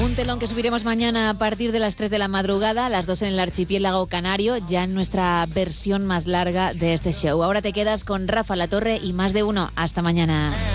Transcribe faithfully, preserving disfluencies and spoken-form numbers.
Un telón que subiremos mañana a partir de las tres de la madrugada, a las dos en el archipiélago canario, ya en nuestra versión más larga de este show. Ahora te quedas con Rafa La Torre y Más de Uno. Hasta mañana.